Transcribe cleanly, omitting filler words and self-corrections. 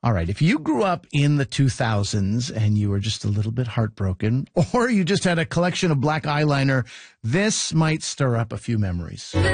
All right. If you grew up in the 2000s and you were just a little bit heartbroken, or you just had a collection of black eyeliner, this might stir up a few memories.